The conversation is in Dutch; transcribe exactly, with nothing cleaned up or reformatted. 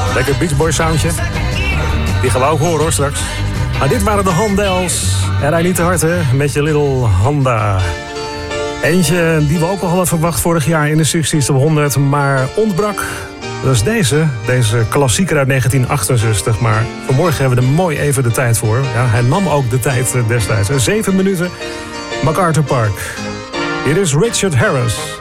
Lekker Beach Boy soundje. Die gaan we ook horen hoor straks. Maar dit waren de Hondells. En hij niet te hard hè, met je Little Honda. Eentje die we ook al hadden verwacht vorig jaar in de zestigste Top honderd, maar ontbrak. Dat is deze, deze klassieker uit negentien achtenzestig. Maar vanmorgen hebben we er mooi even de tijd voor. Ja, hij nam ook de tijd destijds. Zeven minuten, MacArthur Park. Hier is Richard Harris.